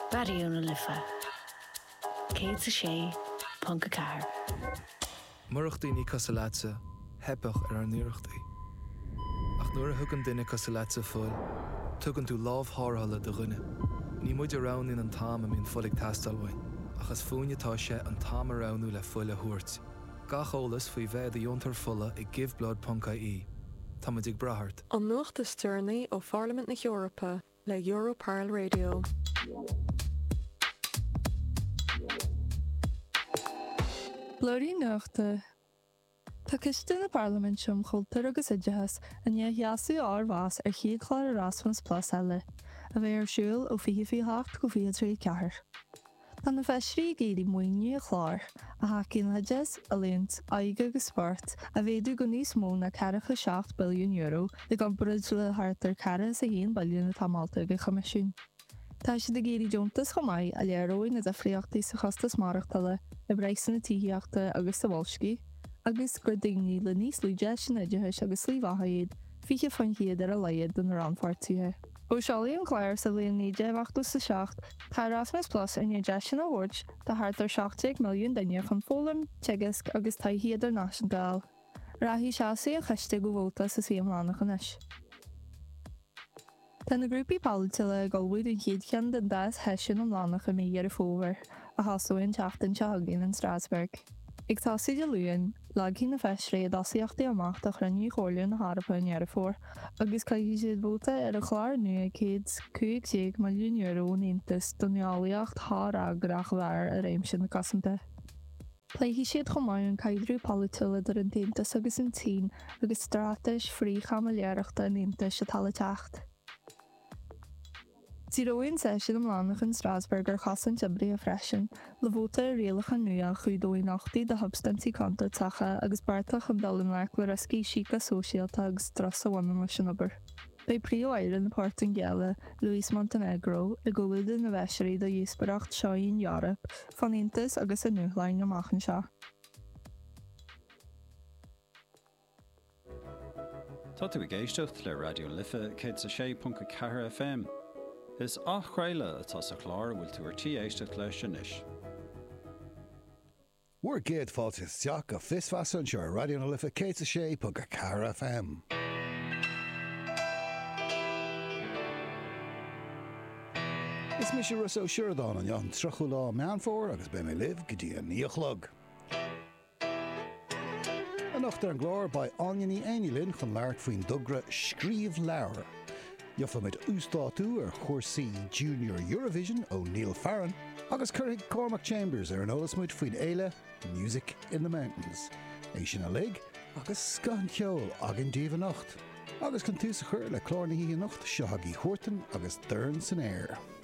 Radio na Lifa. Céad sa sé, Punca Car. Murachtaí Casalatsa, hebach ar an nuirachtaí. Ach nuair a thugann duine Casalatsa fuil, tugann tú lámhthárthala do ghine. Ní muid arán in an táim am in fulig tastalhain, ach as fúinetá sé an táim aránú le fuile thuairt. Gach ólas faoi bheith a diontar fulla I giveblod.ie. Tá muid ag brathart. An nuachta stearnaí ó Parliament na Eorpa le Europarl Radio. Blóirí nuachta. Tá ciste na Parliament siom chultar agus idehas a ní heasú árbhás ar chiad chláir Erasmus Plus eile, a bheith ar siúil ó 2028 go 2034. Tá na feisrí géirí muoine a chláir, a hacín le jazz, a léint, aige agus sport, a bhéadú go níos mó na 47 billiún euro de gomprid le hartar 41 billiún na tamalta go chomisisiún. Tá si de géirí Jontas chomáid a léaróin na defriochtaí sa chostas marachtaile, i breisan na tííochta agus sa Walsci, agus gur daoine le níos lúide sin idehas agus slíomhaid, fiche fan chiad ar a leiad don ránfartúthe. Ó seolaí an chláir sa bhíon 9-8 tá Erasmus Plus in sin awards tá hartar 70 milliún duine chun fólam, teagasc agus taithíad ar nationál. Rahí seasaí a cheiste go bhóta sa síomlánach inis. Tá na grúpaí politeile golbúid an chiad chean den 10 heisin an lánach a mí ar a fómhar a hasúin teachtain teagin in Strasbourg. Ag tásaí de luúin, lag hí na feisré a dasaíochtaí amach a chruinniú chóirliún na Harpain ar a fór, agus caithí siad bóta ar a chláir nua 150 milliún euro níontas don neolaíocht thrágrach bhar a réim sin na cosanta. Pléithí siad chomáin caidrú politeile ar an déantas agus an tí agus strátais frí chamaléireachta níontas se tala teacht. Tíróin session am lánach in Strasbourg ar chasan tibrí a freisin, le bhóta a réalach an nua chuúdóí nachtaí de hubstantí conta tacha agus bartach an dalim leach le rascí síca sóisialta agus dros a bhaime mar sin obair. Bei prío éire na Portingale, Luis Montenegro, i gúlúda na bheisirí do dhéosbaracht seoín Eorop, fan Intas agus a nuachláin amachchan seo. Tá tú ag éisteacht le Radio Lifa 106.4 FM. Is achreile atá sa chláir bhfuil tú artí éisteacht leis inis. We're géad fáilte teach a fisfeasan seo Radio na Lifa 106.4 FM. Is mis Russo Sheridan an Jan Truchu lá meanfór agus be mé liv go dtí an níochlog. An nachtar an glór by Anjaní Einilin chun leart faoin dogra Scríomh Leabhar. Jofa mit ústáú ar chórsaí Junior Eurovision ó Neil Farron, agus chuirigh Cormac Chambers ar an ólasmuid faoin éile Music in the Mountains. É sin a lig agus scan ceol agin díomh nacht. Agus chun tú sa chur le chlárnaí a nacht seothagaí Horton agus Dern san air.